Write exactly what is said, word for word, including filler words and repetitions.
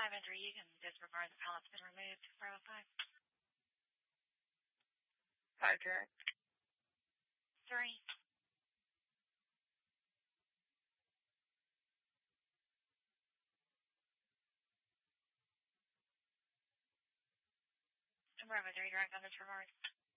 five and three, you can disregard the pallet's been removed. Bravo five. Five direct. Three. Bravo three direct on disregard.